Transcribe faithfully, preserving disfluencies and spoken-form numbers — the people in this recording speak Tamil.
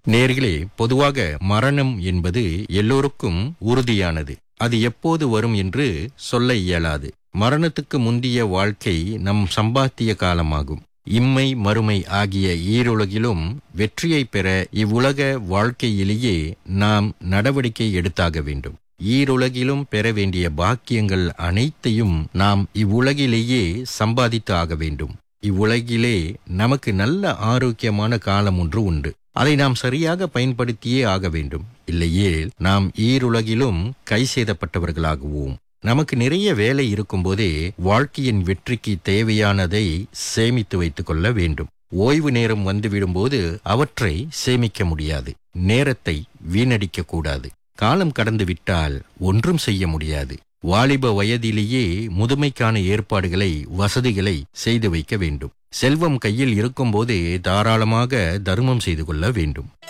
நேர்களே, பொதுவாக மரணம் என்பது எல்லோருக்கும் உறுதியானது. அது எப்போது வரும் என்று சொல்ல இயலாது. மரணத்துக்கு முந்திய வாழ்க்கை நம் சம்பாத்திய காலமாகும். இம்மை மறுமை ஆகிய ஈருலகிலும் வெற்றியை பெற இவ்வுலக வாழ்க்கையிலேயே நாம் நடவடிக்கை எடுத்தாக வேண்டும். ஈருலகிலும் பெற வேண்டிய பாக்கியங்கள் அனைத்தையும் நாம் இவ்வுலகிலேயே சம்பாதித்து ஆக வேண்டும். இவ்வுலகிலே நமக்கு நல்ல ஆரோக்கியமான காலம் ஒன்று உண்டு. அதை நாம் சரியாக பயன்படுத்தியே ஆக வேண்டும். இல்லையே நாம் ஈருலகிலும் கை சேதப்பட்டவர்களாகுவோம். நமக்கு நிறைய வேலை இருக்கும்போதே வாழ்க்கையின் வெற்றிக்கு தேவையானதை சேமித்து வைத்துக் கொள்ள வேண்டும். ஓய்வு நேரம் வந்துவிடும்போது அவற்றை சேமிக்க முடியாது. நேரத்தை வீணடிக்க கூடாது. காலம் கடந்து விட்டால் ஒன்றும் செய்ய முடியாது. வாலிப வயதிலேயே முதுமைக்கான ஏற்பாடுகளை, வசதிகளை செய்து வைக்க வேண்டும். செல்வம் கையில் இருக்கும்போதே தாராளமாக தர்மம் செய்து கொள்ள வேண்டும்.